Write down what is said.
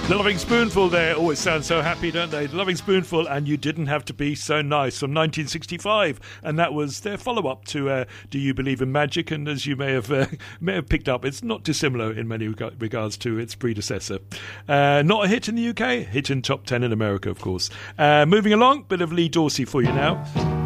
The Loving Spoonful there always sound so happy, don't they? The Loving Spoonful and You Didn't Have to Be So Nice from 1965. And that was their follow-up to Do You Believe in Magic? And as you may have picked up, it's not dissimilar in many regards to its predecessor. Not a hit in the UK, hit in top 10 in America, of course. Moving along, bit of Lee Dorsey for you now.